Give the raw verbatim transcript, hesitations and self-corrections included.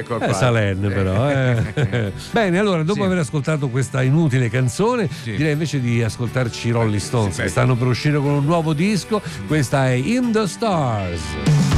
ecco Eh, qua. Salenne però. Eh. Bene, allora dopo Sì. aver ascoltato questa inutile canzone, Sì. direi invece di ascoltarci i Rolling Stones, Sì, che beh. stanno per uscire con un nuovo disco. Questa è In the Stars.